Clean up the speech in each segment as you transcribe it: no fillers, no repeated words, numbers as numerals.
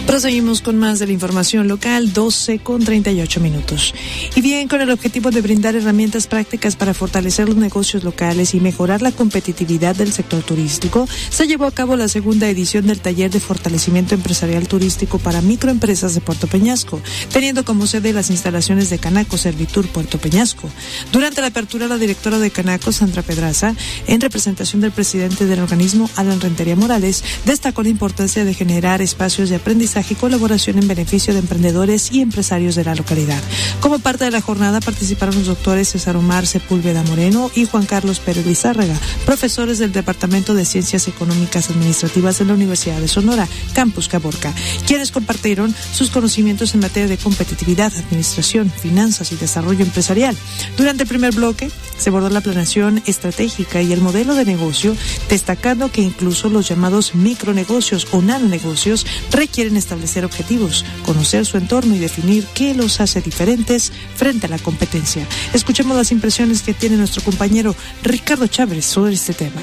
Proseguimos con más de la información local, 12:38. Y bien, con el objetivo de brindar herramientas prácticas para fortalecer los negocios locales y mejorar la competitividad del sector turístico, se llevó a cabo la segunda edición del taller de fortalecimiento empresarial turístico para microempresas de Puerto Peñasco, teniendo como sede las instalaciones de Canaco Servitur Puerto Peñasco. Durante la apertura, la directora de Canaco, Sandra Pedraza, en representación del presidente del organismo, Alan Rentería Morales, destacó la importancia de generar espacios de aprendizaje y colaboración en beneficio de emprendedores y empresarios de la localidad. Como parte de la jornada participaron los doctores César Omar Sepúlveda Moreno y Juan Carlos Pérez Lizárraga, profesores del Departamento de Ciencias Económicas Administrativas de la Universidad de Sonora, Campus Caborca, quienes compartieron sus conocimientos en materia de competitividad, administración, finanzas y desarrollo empresarial. Durante el primer bloque se abordó la planeación estratégica y el modelo de negocio, destacando que incluso los llamados micronegocios o nanonegocios requieren establecer objetivos, conocer su entorno y definir qué los hace diferentes frente a la competencia. Escuchemos las impresiones que tiene nuestro compañero Ricardo Chávez sobre este tema.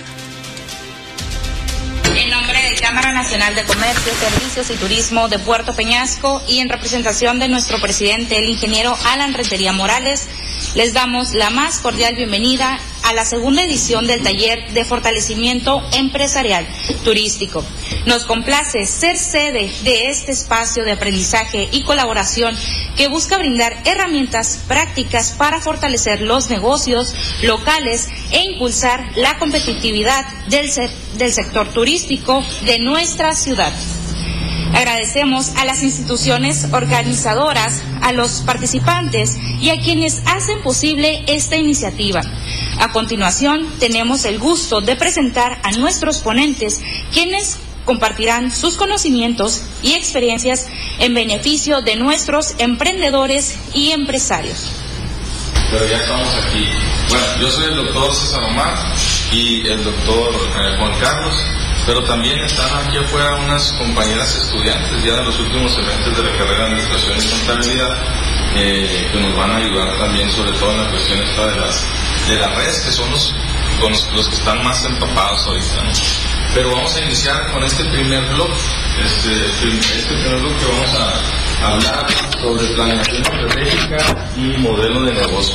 En nombre de Cámara Nacional de Comercio, Servicios y Turismo de Puerto Peñasco y en representación de nuestro presidente, el ingeniero Alan Rentería Morales, les damos la más cordial bienvenida a la segunda edición del taller de fortalecimiento empresarial turístico. Nos complace ser sede de este espacio de aprendizaje y colaboración que busca brindar herramientas prácticas para fortalecer los negocios locales e impulsar la competitividad del sector turístico de nuestra ciudad. Agradecemos a las instituciones organizadoras, a los participantes y a quienes hacen posible esta iniciativa. A continuación, tenemos el gusto de presentar a nuestros ponentes, quienes compartirán sus conocimientos y experiencias en beneficio de nuestros emprendedores y empresarios. Pero ya estamos aquí. Bueno, yo soy el doctor César Omar y el doctor Juan Carlos, pero también están aquí afuera unas compañeras estudiantes ya de los últimos semestres de la carrera de Administración y Contabilidad que nos van a ayudar también, sobre todo en la cuestión esta de las redes, que son los que están más empapados ahorita, ¿no? Pero vamos a iniciar con este primer bloque. Este primer bloque vamos a hablar sobre planeación estratégica y modelo de negocio.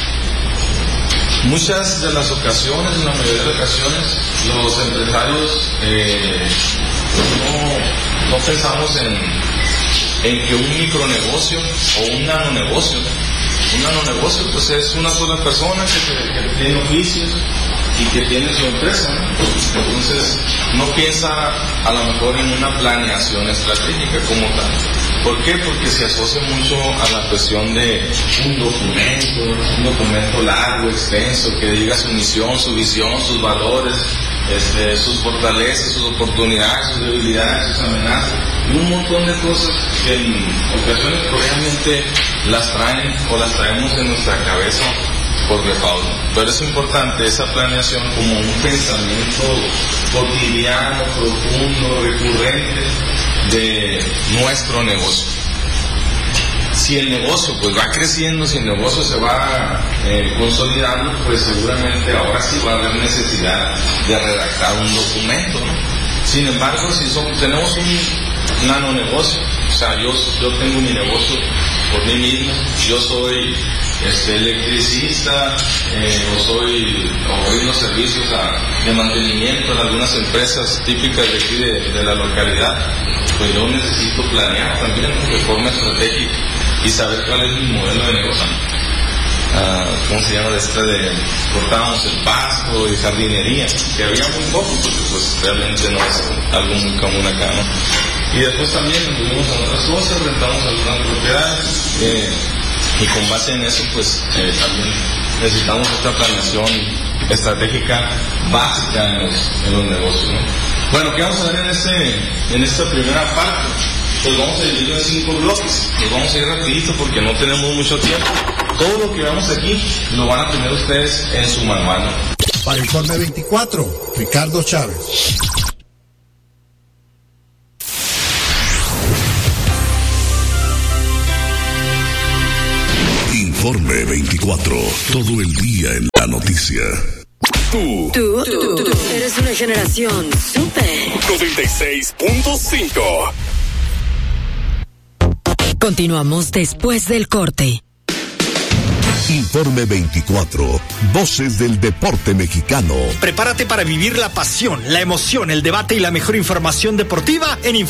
Muchas de las ocasiones, en la mayoría de ocasiones, los empresarios no pensamos en que un micronegocio o un nanonegocio. Un nanonegocio pues es una sola persona que tiene oficios y que tiene su empresa, ¿no? Entonces no piensa a lo mejor en una planeación estratégica como tal. ¿Por qué? Porque se asocia mucho a la cuestión de un documento largo, extenso, que diga su misión, su visión, sus valores, sus fortalezas, sus oportunidades, sus debilidades, sus amenazas, y un montón de cosas que en ocasiones probablemente las traen o las traemos en nuestra cabeza por default. Pero es importante esa planeación como un pensamiento cotidiano, profundo, recurrente de nuestro negocio. Si el negocio pues va creciendo, si el negocio se va consolidando, pues seguramente ahora sí va a haber necesidad de redactar un documento, ¿no? Sin embargo, si tenemos un nanonegocio, o sea, yo tengo mi negocio por mí mismo, yo soy electricista, o brindo servicios de mantenimiento en algunas empresas típicas de aquí de la localidad, pues yo necesito planear también de forma estratégica y saber cuál es mi modelo de negocio. ¿Cómo se llama? Cortábamos el pasto y jardinería, que había muy poco, porque pues realmente no es algo muy común acá, ¿no? Y después también nos unimos a otras cosas, rentamos algunas propiedades, y con base en eso pues también necesitamos esta planeación estratégica básica en los negocios, ¿no? Bueno, ¿qué vamos a ver en esta primera parte? Pues vamos a dividirlo en 5 bloques. Nos vamos a ir rapidito porque no tenemos mucho tiempo. Todo lo que veamos aquí lo van a tener ustedes en su manual, ¿no? Para Informe 24, Ricardo Chávez. Informe 24, todo el día en la noticia. Tú eres una generación súper 96.5. Continuamos después del corte. Informe 24. Voces del deporte mexicano. Prepárate para vivir la pasión, la emoción, el debate y la mejor información deportiva en Informe